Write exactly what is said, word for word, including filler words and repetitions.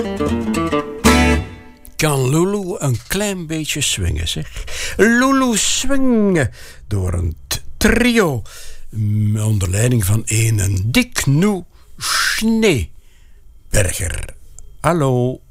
Kan Lulu een klein beetje swingen, zeg. Lulu swingen door een t- trio onder leiding van een Dick Nou Schneeberger. Hallo.